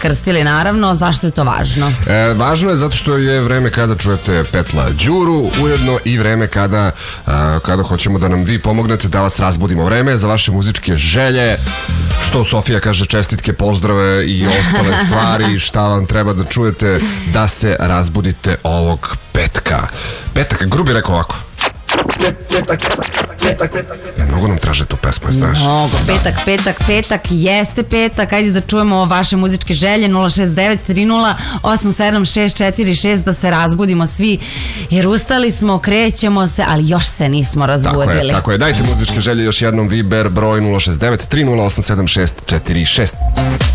krstili, naravno. Zašto je to važno? Važno je zato što je vreme kada čujete Petla Đuru, ujedno i vreme kada hoćemo da nam vi pomognete da vas razbudimo. Vreme je za vaše muzičke želje, što Sofija kaže, čestitke, pozdrave i ostale stvari, šta vam treba da čujete da se razbudite ovog petka. Petak, Grubi rekao ovako. Mnogo nam traže tu pesmu, znaš. Mnogo, petak, jeste petak. Ajde da čujemo vaše muzičke želje. 069 30 87 646, da se razbudimo svi, jer ustali smo, krećemo se, ali još se nismo razbudili. Tako je, dajte muzičke želje još jednom. Viber broj 069 30 87 646.